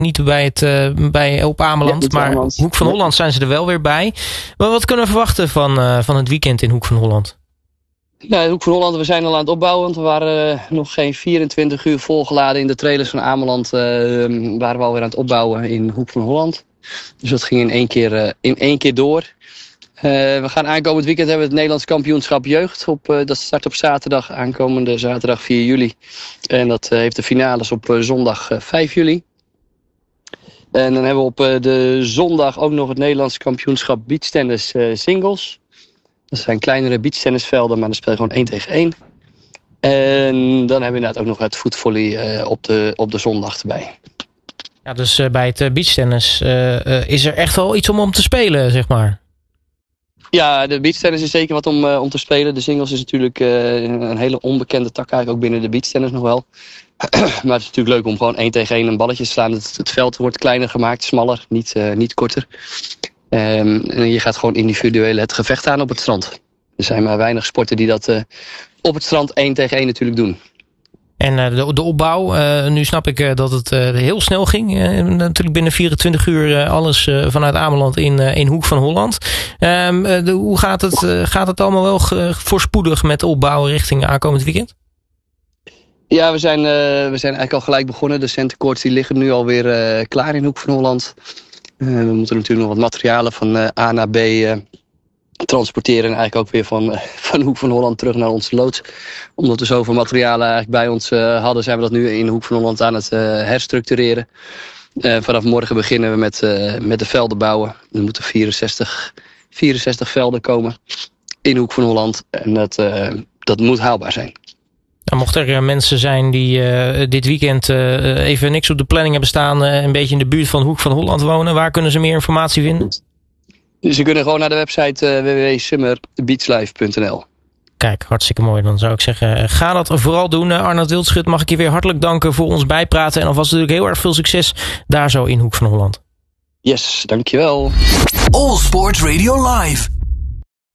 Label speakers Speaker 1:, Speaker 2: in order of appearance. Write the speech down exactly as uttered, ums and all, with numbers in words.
Speaker 1: niet bij het, uh, bij, op Ameland. Ja, maar Ameland. Hoek van Holland zijn ze er wel weer bij. Maar wat kunnen we verwachten van, uh, van het weekend in Hoek van Holland?
Speaker 2: Nou, Hoek van Holland, we zijn al aan het opbouwen. Want we waren uh, nog geen vierentwintig uur volgeladen in de trailers van Ameland. Uh, waren we alweer aan het opbouwen in Hoek van Holland. Dus dat ging in één keer, uh, in één keer door. Uh, we gaan aankomend weekend hebben we het Nederlands kampioenschap jeugd. Op, uh, dat start op zaterdag, aankomende zaterdag vier juli. En dat uh, heeft de finales op uh, zondag uh, vijf juli. En dan hebben we op uh, de zondag ook nog het Nederlands kampioenschap beachtennis uh, singles. Dat zijn kleinere beachtennisvelden, maar dan speel je gewoon één tegen één. En dan hebben we inderdaad ook nog het voetvolley uh, op, de, op de zondag erbij.
Speaker 1: Ja, dus uh, bij het uh, beachtennis uh, uh, is er echt wel iets om om te spelen, zeg maar.
Speaker 2: Ja, de beachtennis is zeker wat om, uh, om te spelen. De singles is natuurlijk uh, een hele onbekende tak eigenlijk, ook binnen de beachtennis nog wel. Maar het is natuurlijk leuk om gewoon één tegen één een balletje te slaan. Het, het veld wordt kleiner gemaakt, smaller, niet, uh, niet korter. Um, en je gaat gewoon individueel het gevecht aan op het strand. Er zijn maar weinig sporten die dat uh, op het strand één tegen één natuurlijk doen.
Speaker 1: En uh, de, de opbouw, uh, nu snap ik uh, dat het uh, heel snel ging. Uh, natuurlijk binnen vierentwintig uur uh, alles uh, vanuit Ameland in, uh, in Hoek van Holland. Um, uh, de, hoe gaat het, uh, gaat het allemaal wel ge, voorspoedig met opbouwen richting aankomend weekend?
Speaker 2: Ja, we zijn, uh, we zijn eigenlijk al gelijk begonnen. De centercourts die liggen nu alweer uh, klaar in Hoek van Holland. Uh, we moeten natuurlijk nog wat materialen van uh, A naar B uh, transporteren. En eigenlijk ook weer van, uh, van Hoek van Holland terug naar onze loods. Omdat we zoveel materialen eigenlijk bij ons uh, hadden, zijn we dat nu in Hoek van Holland aan het uh, herstructureren. Uh, vanaf morgen beginnen we met, uh, met de velden bouwen. Er moeten vierenzestig, vierenzestig velden komen in Hoek van Holland. En dat, uh, dat moet haalbaar zijn.
Speaker 1: Nou, mocht er uh, mensen zijn die uh, dit weekend uh, even niks op de planning hebben staan, uh, een beetje in de buurt van Hoek van Holland wonen, waar kunnen ze meer informatie vinden?
Speaker 2: Dus ze kunnen gewoon naar de website uh, w w w punt summer beach life punt n l.
Speaker 1: Kijk, hartstikke mooi. Dan zou ik zeggen, ga dat vooral doen. Uh, Arnoud Wildschut, mag ik je weer hartelijk danken voor ons bijpraten. En alvast natuurlijk heel erg veel succes daar zo in Hoek van Holland.
Speaker 2: Yes, dankjewel.
Speaker 3: All Sport Radio Live.